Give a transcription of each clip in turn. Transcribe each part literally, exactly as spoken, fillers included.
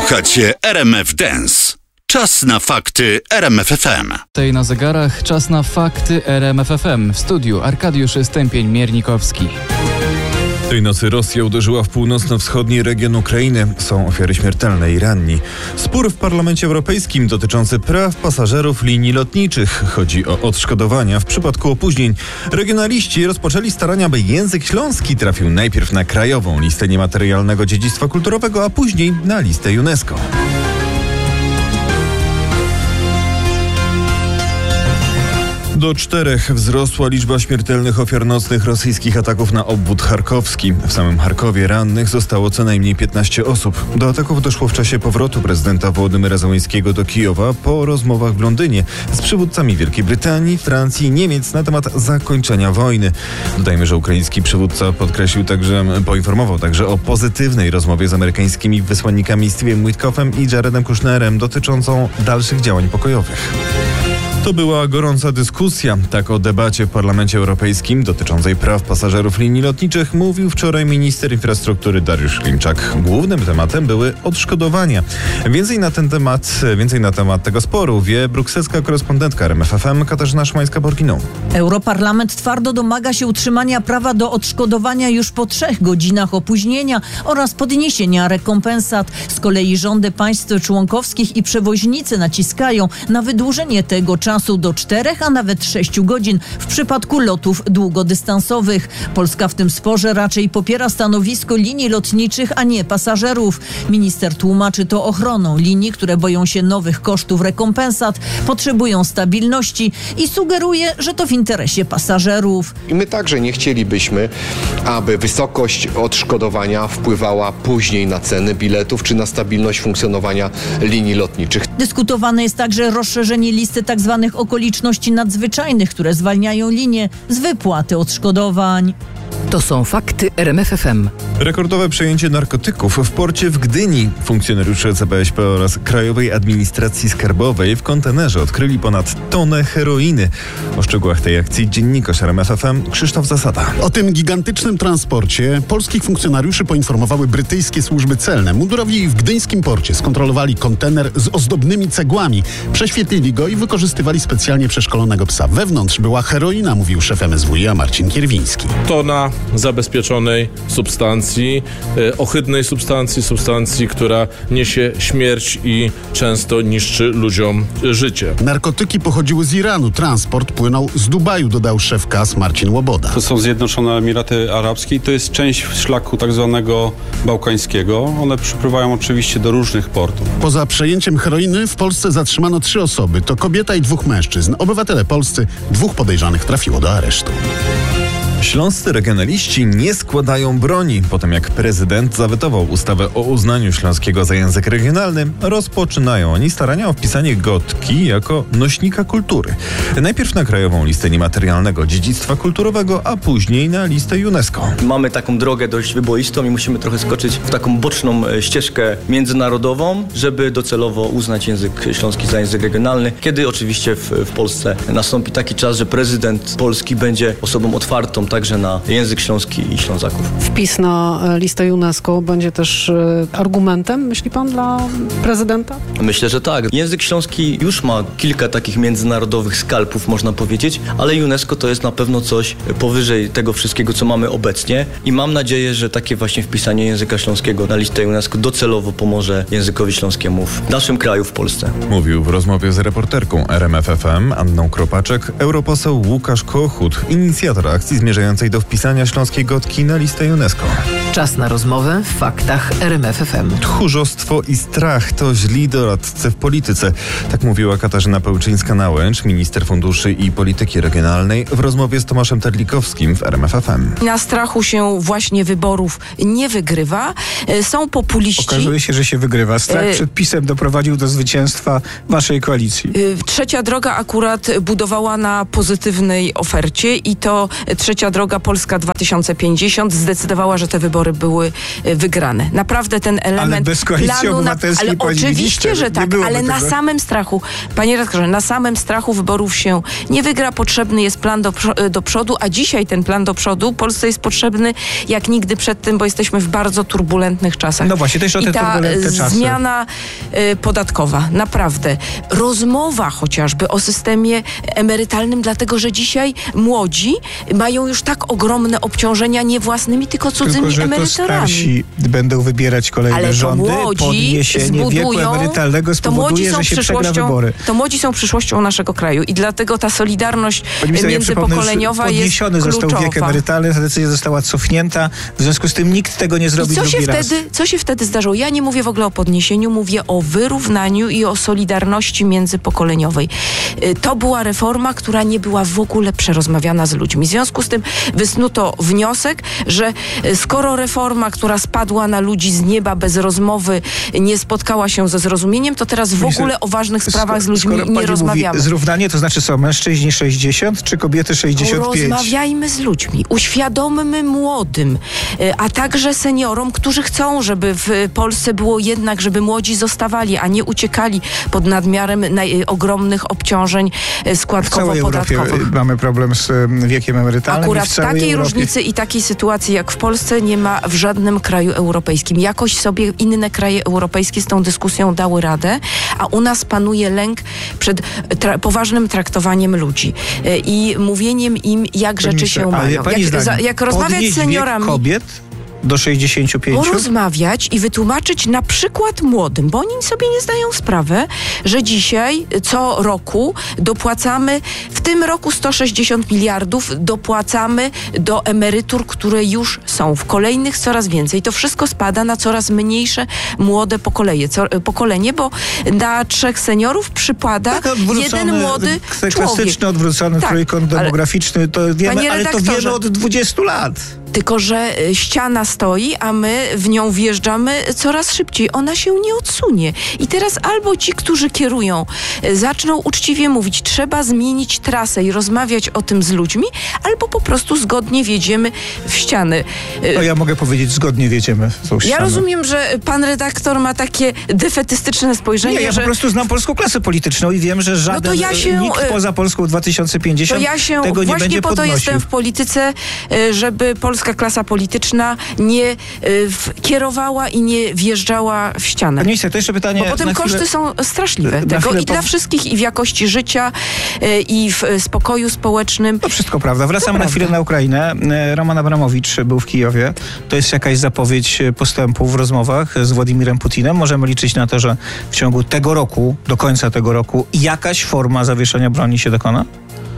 Słuchacie R M F Dance. Czas na fakty R M F F M. Tej na zegarach czas na fakty R M F F M. W studiu Arkadiusz Stępień-Miernikowski. Tej nocy Rosja uderzyła w północno-wschodni region Ukrainy. Są ofiary śmiertelne i ranni. Spór w Parlamencie Europejskim dotyczący praw pasażerów linii lotniczych. Chodzi o odszkodowania w przypadku opóźnień. Regionaliści rozpoczęli starania, by język śląski trafił najpierw na krajową listę niematerialnego dziedzictwa kulturowego, a później na listę UNESCO. Do czterech wzrosła liczba śmiertelnych ofiar nocnych rosyjskich ataków na obwód charkowski. W samym Charkowie rannych zostało co najmniej piętnaście osób. Do ataków doszło w czasie powrotu prezydenta Wołodymyra Zełenskiego do Kijowa po rozmowach w Londynie z przywódcami Wielkiej Brytanii, Francji i Niemiec na temat zakończenia wojny. Dodajmy, że ukraiński przywódca podkreślił także, poinformował także o pozytywnej rozmowie z amerykańskimi wysłannikami Steve'em Witkoffem i Jaredem Kushnerem dotyczącą dalszych działań pokojowych. To była gorąca dyskusja. Tak o debacie w Parlamencie Europejskim dotyczącej praw pasażerów linii lotniczych mówił wczoraj minister infrastruktury Dariusz Klimczak. Głównym tematem były odszkodowania. Więcej na ten temat, więcej na temat tego sporu wie brukselska korespondentka R M F F M Katarzyna Szymańska-Borginą. Europarlament twardo domaga się utrzymania prawa do odszkodowania już po trzech godzinach opóźnienia oraz podniesienia rekompensat. Z kolei rządy państw członkowskich i przewoźnicy naciskają na wydłużenie tego czasu do czterech, a nawet sześciu godzin w przypadku lotów długodystansowych. Polska w tym sporze raczej popiera stanowisko linii lotniczych, a nie pasażerów. Minister tłumaczy to ochroną linii, które boją się nowych kosztów rekompensat, potrzebują stabilności i sugeruje, że to w interesie pasażerów. I my także nie chcielibyśmy, aby wysokość odszkodowania wpływała później na ceny biletów czy na stabilność funkcjonowania linii lotniczych. Dyskutowane jest także rozszerzenie listy tzw. okoliczności nadzwyczajnych, które zwalniają linię z wypłaty odszkodowań. To są fakty R M F F M. Rekordowe przejęcie narkotyków w porcie w Gdyni. Funkcjonariusze C B S P oraz Krajowej Administracji Skarbowej w kontenerze odkryli ponad tonę heroiny. O szczegółach tej akcji dziennikarz R M F F M Krzysztof Zasada. O tym gigantycznym transporcie polskich funkcjonariuszy poinformowały brytyjskie służby celne. Mundurowi w gdyńskim porcie skontrolowali kontener z ozdobnymi cegłami. Prześwietlili go i wykorzystywali specjalnie przeszkolonego psa. Wewnątrz była heroina, mówił szef M S W i Marcin Kierwiński. Tona zabezpieczonej substancji, e, ohydnej substancji, substancji, która niesie śmierć i często niszczy ludziom życie. Narkotyki pochodziły z Iranu. Transport płynął z Dubaju, dodał szef K A S Marcin Łoboda. To są Zjednoczone Emiraty Arabskie i to jest część szlaku tak zwanego bałkańskiego. One przypływają oczywiście do różnych portów. Poza przejęciem heroiny w Polsce zatrzymano trzy osoby. To kobieta i dwóch mężczyzn. Obywatele polscy, dwóch podejrzanych trafiło do aresztu. Śląscy regionaliści nie składają broni. Po tym jak prezydent zawetował ustawę o uznaniu śląskiego za język regionalny, rozpoczynają oni starania o wpisanie Gotki jako nośnika kultury. Najpierw na krajową listę niematerialnego dziedzictwa kulturowego, a później na listę UNESCO. Mamy taką drogę dość wyboistą i musimy trochę skoczyć w taką boczną ścieżkę międzynarodową, żeby docelowo uznać język śląski za język regionalny, kiedy oczywiście w, w Polsce nastąpi taki czas, że prezydent Polski będzie osobą otwartą także na język śląski i Ślązaków. Wpis na listę UNESCO będzie też argumentem, myśli pan, dla prezydenta? Myślę, że tak. Język śląski już ma kilka takich międzynarodowych skalpów, można powiedzieć, ale UNESCO to jest na pewno coś powyżej tego wszystkiego, co mamy obecnie i mam nadzieję, że takie właśnie wpisanie języka śląskiego na listę UNESCO docelowo pomoże językowi śląskiemu w naszym kraju, w Polsce. Mówił w rozmowie z reporterką R M F F M Anną Kropaczek europoseł Łukasz Kochut, inicjator akcji zmierzającej do wpisania śląskiej Gotki na listę UNESCO. Czas na rozmowę w faktach R M F F M. Tchórzostwo i strach to źli doradcy w polityce. Tak mówiła Katarzyna Pełczyńska-Nałęcz, minister funduszy i polityki regionalnej w rozmowie z Tomaszem Terlikowskim w R M F F M. Na strachu się właśnie wyborów nie wygrywa. Są populiści. Okazuje się, że się wygrywa. Strach przed PiS-em doprowadził do zwycięstwa waszej koalicji. Trzecia droga akurat budowała na pozytywnej ofercie i to trzecia Trzecia Droga Polska dwa tysiące pięćdziesiąt zdecydowała, że te wybory były wygrane. Naprawdę ten element ale bez Koalicji planu na, Obywatelskiej, ale oczywiście, że tak, ale na tego. samym strachu, panie redaktorze, na samym strachu wyborów się nie wygra. Potrzebny jest plan do, do przodu, a dzisiaj ten plan do przodu Polsce jest potrzebny jak nigdy przedtem, bo jesteśmy w bardzo turbulentnych czasach. No właśnie, też o te I ta turbulentne czasy. zmiana y, podatkowa, naprawdę. Rozmowa chociażby o systemie emerytalnym, dlatego, że dzisiaj młodzi mają już tak ogromne obciążenia nie własnymi, tylko cudzymi tylko, że emeryturami. To starsi będą wybierać kolejne ale rządy, młodzi podniesienie wieku emerytalnego spowoduje, że się przegra wybory. To młodzi są przyszłością naszego kraju i dlatego ta solidarność Minister, międzypokoleniowa ja jest podniesiony kluczowa. został wiek emerytalny, ta decyzja została cofnięta, w związku z tym nikt tego nie zrobi I co drugi się raz. wtedy, co się wtedy zdarzyło? Ja nie mówię w ogóle o podniesieniu, mówię o wyrównaniu i o solidarności międzypokoleniowej. To była reforma, która nie była w ogóle przerozmawiana z ludźmi. W związku z tym wysnuto wniosek, że skoro reforma, która spadła na ludzi z nieba bez rozmowy, nie spotkała się ze zrozumieniem, to teraz w ogóle o ważnych sprawach z ludźmi Skoro nie pani rozmawiamy. Mówi, zrównanie to znaczy co, mężczyźni sześćdziesiąt czy kobiety sześćdziesiąt pięć? Rozmawiajmy z ludźmi, uświadommy młodym, a także seniorom, którzy chcą, żeby w Polsce było jednak, żeby młodzi zostawali, a nie uciekali pod nadmiarem naj- ogromnych obciążeń składkowo-podatkowych. W całej Europie mamy problem z wiekiem emerytalnym. Akurat i w całej takiej Europie... różnicy i takiej sytuacji jak w Polsce nie ma w żadnym kraju europejskim. Jakoś sobie inne kraje europejskie z tą dyskusją dały radę, a u nas panuje lęk przed tra- poważnym traktowaniem ludzi i mówieniem im, jak rzeczy Pani się ale mają. pani Jak, zdaniem, za, jak rozmawiać z podnieść seniorami... wiek kobiet do sześćdziesięciu pięciu? Porozmawiać i wytłumaczyć na przykład młodym, bo oni sobie nie zdają sprawy, że dzisiaj co roku dopłacamy, w tym roku sto sześćdziesiąt miliardów dopłacamy do emerytur, które już są. W kolejnych coraz więcej. To wszystko spada na coraz mniejsze młode pokolenie, co, pokolenie bo na trzech seniorów przypada tak, jeden młody klasyczny, człowiek. Klasyczny, odwrócony tak, trójkąt demograficzny, to wiemy, ale to wiemy od dwudziestu lat. Tylko że ściana stoi, a my w nią wjeżdżamy coraz szybciej. Ona się nie odsunie. I teraz albo ci, którzy kierują, zaczną uczciwie mówić, trzeba zmienić trasę i rozmawiać o tym z ludźmi, albo po prostu zgodnie wjedziemy w ściany. No ja mogę powiedzieć, zgodnie wjedziemy w tą ścianę. Ja rozumiem, że pan redaktor ma takie defetystyczne spojrzenie, Nie, ja że... po prostu znam polską klasę polityczną i wiem, że żaden no to ja się, nikt poza Polską dwa tysiące pięćdziesiąt to ja się tego nie właśnie będzie po to podnosił. jestem w polityce, żeby polska klasa polityczna nie y, w, kierowała i nie wjeżdżała w ścianę. Panie ministrze, to jeszcze pytanie... Bo potem na koszty chwilę, są straszliwe tego chwilę i po... dla wszystkich, i w jakości życia, y, i w y, spokoju społecznym. To wszystko prawda. Wracamy to na prawda. chwilę na Ukrainę. Roman Abramowicz był w Kijowie. To jest jakaś zapowiedź postępu w rozmowach z Władimirem Putinem. Możemy liczyć na to, że w ciągu tego roku, do końca tego roku, jakaś forma zawieszenia broni się dokona?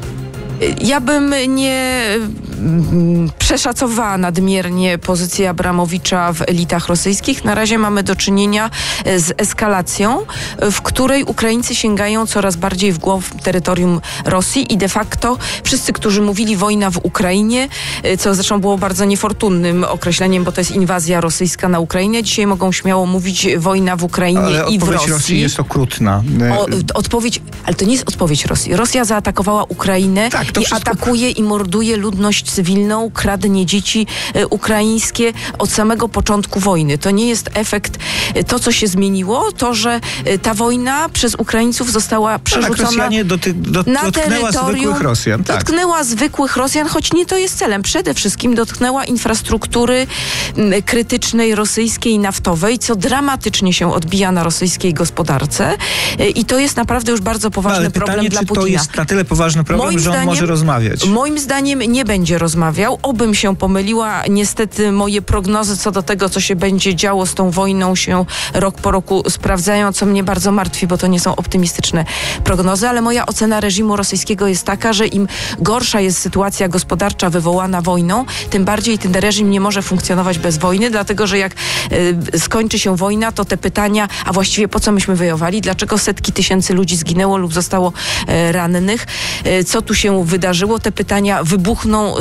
Ja bym nie mm, przeszacowała nadmiernie pozycję Abramowicza w elitach rosyjskich. Na razie mamy do czynienia z eskalacją, w której Ukraińcy sięgają coraz bardziej w głąb terytorium Rosji i de facto wszyscy, którzy mówili wojna w Ukrainie, co zresztą było bardzo niefortunnym określeniem, bo to jest inwazja rosyjska na Ukrainę, dzisiaj mogą śmiało mówić wojna w Ukrainie ale i w odpowiedź Rosji. Rosji jest okrutna. O, odpowiedź, ale to nie jest odpowiedź Rosji. Rosja zaatakowała Ukrainę tak, to i wszystko... atakuje i morduje ludność cywilną, kradnie dzieci e, ukraińskie od samego początku wojny. To nie jest efekt, e, to co się zmieniło, to, że e, ta wojna przez Ukraińców została przerzucona tak, doty, dot, na dotknęła terytorium, zwykłych Rosjan. Tak. Dotknęła zwykłych Rosjan, choć nie to jest celem. Przede wszystkim dotknęła infrastruktury m, krytycznej rosyjskiej naftowej, co dramatycznie się odbija na rosyjskiej gospodarce e, i to jest naprawdę już bardzo poważny ale problem pytanie, dla czy Putina. to jest na tyle poważny problem, Moim że on zdaniem, może rozmawiać? Moim zdaniem nie będzie rozmawiał. Obym się pomyliła. Niestety moje prognozy co do tego, co się będzie działo z tą wojną, się rok po roku sprawdzają, co mnie bardzo martwi, bo to nie są optymistyczne prognozy, ale moja ocena reżimu rosyjskiego jest taka, że im gorsza jest sytuacja gospodarcza wywołana wojną, tym bardziej ten reżim nie może funkcjonować bez wojny, dlatego, że jak y, skończy się wojna, to te pytania, a właściwie po co myśmy wyjowali, dlaczego setki tysięcy ludzi zginęło lub zostało y, rannych, y, co tu się wydarzyło, te pytania wybuchną z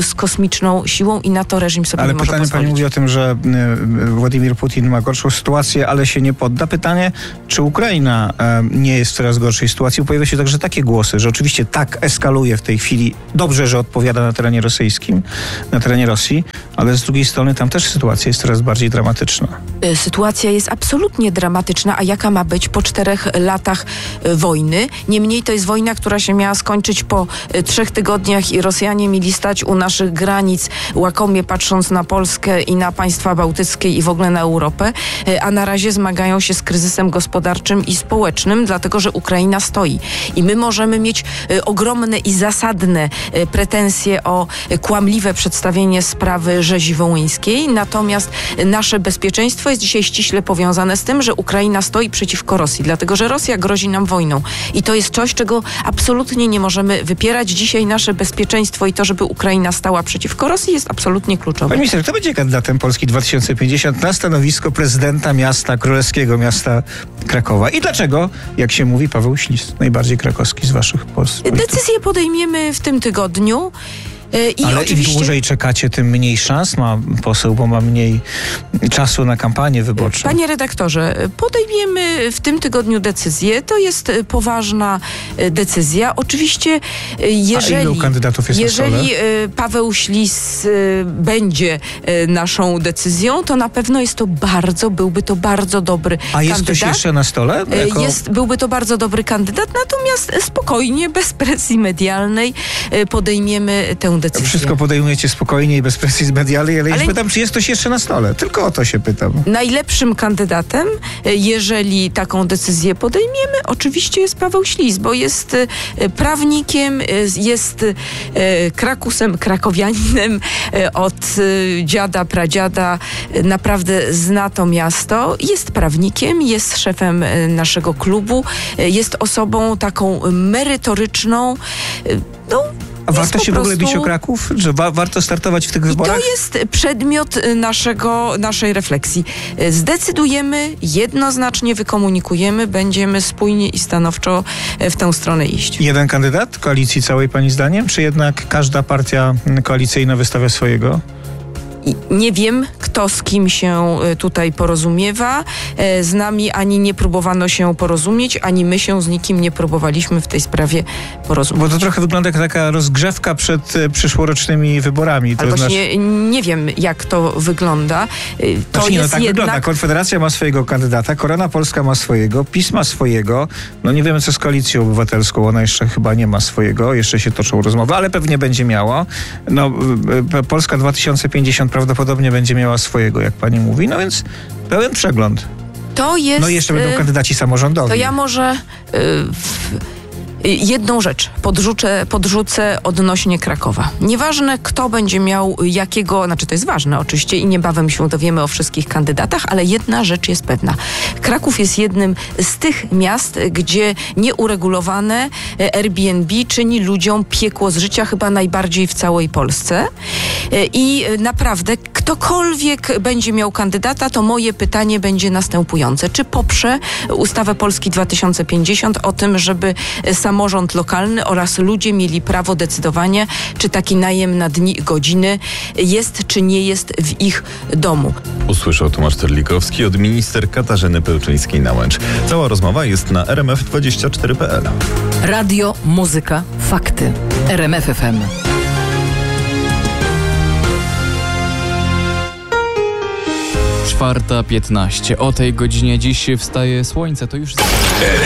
z kosmiczną siłą i na to reżim sobie ale nie może pytanie, pozwolić. pani mówi o tym, że y, Władimir Putin ma gorszą sytuację, ale się nie podda. Pytanie, czy Ukraina y, nie jest w coraz gorszej sytuacji? Pojawia się także takie głosy, że oczywiście tak eskaluje w tej chwili. Dobrze, że odpowiada na terenie rosyjskim, na terenie Rosji, ale z drugiej strony tam też sytuacja jest coraz bardziej dramatyczna. Sytuacja jest absolutnie dramatyczna, a jaka ma być po czterech latach wojny? Niemniej to jest wojna, która się miała skończyć po trzech tygodniach i Rosjanie mieli stać u naszych granic, łakomie patrząc na Polskę i na państwa bałtyckie i w ogóle na Europę, a na razie zmagają się z kryzysem gospodarczym i społecznym, dlatego że Ukraina stoi. I my możemy mieć ogromne i zasadne pretensje o kłamliwe przedstawienie sprawy rzezi wołyńskiej, natomiast nasze bezpieczeństwo jest dzisiaj ściśle powiązane z tym, że Ukraina stoi przeciwko Rosji, dlatego że Rosja grozi nam wojną. I to jest coś, czego absolutnie nie możemy wypierać. Dzisiaj nasze bezpieczeństwo i to, żeby Ukraina stała przeciwko Rosji, jest absolutnie kluczowe. Pani minister, kto będzie kandydatem Polski dwa tysiące pięćdziesiąt na stanowisko prezydenta miasta, królewskiego miasta Krakowa? I dlaczego, jak się mówi, Paweł Ślis, najbardziej krakowski z waszych polskich? Decyzję podejmiemy w tym tygodniu. I ale oczywiście... im dłużej czekacie, tym mniej szans ma poseł, bo ma mniej czasu na kampanię wyborczą. Panie redaktorze, podejmiemy w tym tygodniu decyzję. To jest poważna decyzja. Oczywiście, jeżeli, A ilu kandydatów jest jeżeli Paweł Ślis będzie naszą decyzją, to na pewno jest to bardzo, byłby to bardzo dobry A jest kandydat. ktoś jeszcze na stole? Jako... Jest, byłby to bardzo dobry kandydat, natomiast spokojnie, bez presji medialnej podejmiemy tę decyzję. Wszystko podejmujecie spokojnie i bez presji medialnej, ale, ale ja pytam, czy jest ktoś jeszcze na stole? Tylko o to się pytam. Najlepszym kandydatem, jeżeli taką decyzję podejmiemy, oczywiście jest Paweł Ślis, bo jest prawnikiem, jest krakusem, krakowianinem od dziada, pradziada, naprawdę zna to miasto, jest prawnikiem, jest szefem naszego klubu, jest osobą taką merytoryczną, no A warto się po w ogóle prostu... bić o Kraków? Że wa- warto startować w tych wyborach? I to jest przedmiot naszego, naszej refleksji. Zdecydujemy, jednoznacznie wykomunikujemy, będziemy spójnie i stanowczo w tę stronę iść. Jeden kandydat koalicji całej pani zdaniem? Czy jednak każda partia koalicyjna wystawia swojego? Nie wiem, kto z kim się tutaj porozumiewa. Z nami ani nie próbowano się porozumieć, ani my się z nikim nie próbowaliśmy w tej sprawie porozumieć. Bo to trochę wygląda jak taka rozgrzewka przed przyszłorocznymi wyborami. To Ale znaczy... właśnie nie wiem, jak to wygląda. To znaczy, nie, jest no tak jednak... wygląda. Konfederacja ma swojego kandydata, Korona Polska ma swojego, PiS ma swojego. No nie wiemy, co z Koalicją Obywatelską. Ona jeszcze chyba nie ma swojego. Jeszcze się toczą rozmowy, ale pewnie będzie miała. No, Polska dwa tysiące pięćdziesiąt prawdopodobnie będzie miała swojego, jak pani mówi, no więc pełen przegląd. To jest... No i jeszcze będą kandydaci samorządowi. To ja może... Yy, w... Jedną rzecz podrzucę, podrzucę odnośnie Krakowa. Nieważne, kto będzie miał jakiego, znaczy to jest ważne oczywiście i niebawem się dowiemy o wszystkich kandydatach, ale jedna rzecz jest pewna. Kraków jest jednym z tych miast, gdzie nieuregulowane Airbnb czyni ludziom piekło z życia, chyba najbardziej w całej Polsce. I naprawdę ktokolwiek będzie miał kandydata, to moje pytanie będzie następujące. Czy poprze ustawę Polski dwa tysiące pięćdziesiąt o tym, żeby samorząd lokalny oraz ludzie mieli prawo decydowania, czy taki najem na dni, godziny jest, czy nie jest w ich domu. Usłyszał Tomasz Terlikowski od minister Katarzyny Pełczyńskiej-Nałęcz. Cała rozmowa jest na r m f dwadzieścia cztery kropka p l. Radio, muzyka, fakty. R M F F M. czwarta piętnaście. O tej godzinie dziś wstaje słońce. To już...